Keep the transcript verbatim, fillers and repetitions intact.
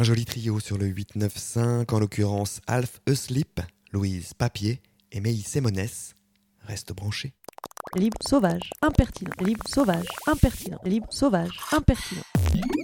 Un joli trio sur le huit neuf cinq, en l'occurrence Alf Euslip, Louise Papier et Meï Semonès. Reste branché. Libre, sauvage, impertinent, libre, sauvage, impertinent, libre, sauvage, impertinent.